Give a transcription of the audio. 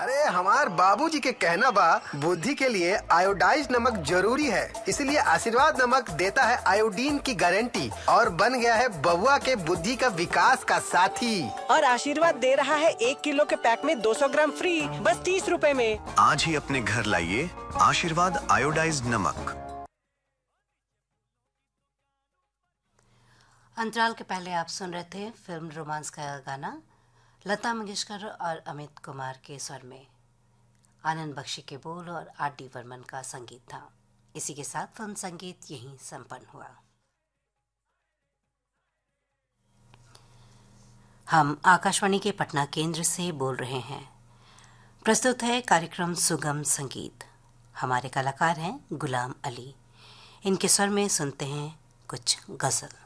अरे हमार बाबूजी के कहना बा बुद्धि के लिए आयोडाइज्ड नमक जरूरी है, इसलिए आशीर्वाद नमक देता है आयोडीन की गारंटी और बन गया है बबुआ के बुद्धि का विकास का साथी। और आशीर्वाद दे रहा है 1 किलो के पैक में 200 ग्राम फ्री, बस 30 रुपए में। आज ही अपने घर लाइए आशीर्वाद आयोडाइज्ड नमक। अंतराल के पहले आप सुन रहे थे फिल्म रोमांस का गाना लता मंगेशकर और अमित कुमार के स्वर में, आनंद बख्शी के बोल और R.D. बर्मन का संगीत था। इसी के साथ फिल्म संगीत यहीं संपन्न हुआ। हम आकाशवाणी के पटना केंद्र से बोल रहे हैं। प्रस्तुत है कार्यक्रम सुगम संगीत। हमारे कलाकार हैं गुलाम अली। इनके स्वर में सुनते हैं कुछ गजल।